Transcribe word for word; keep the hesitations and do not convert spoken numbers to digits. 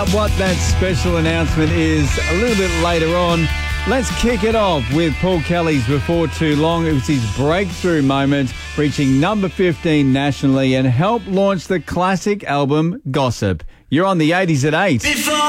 What that special announcement is a little bit later on. Let's kick it off with Paul Kelly's Before Too Long. It was his breakthrough moment, reaching number fifteen nationally and helped launch the classic album Gossip. You're on the eighties at eight. Before